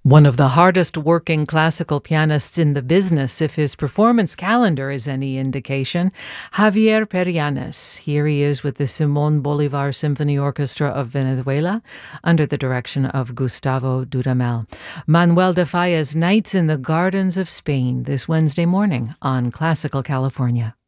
One of the hardest working classical pianists in the business, if his performance calendar is any indication, Javier Perianes. Here he is with the Simón Bolívar Symphony Orchestra of Venezuela under the direction of Gustavo Dudamel. Manuel de Falla's Nights in the Gardens of Spain this Wednesday morning on Classical California.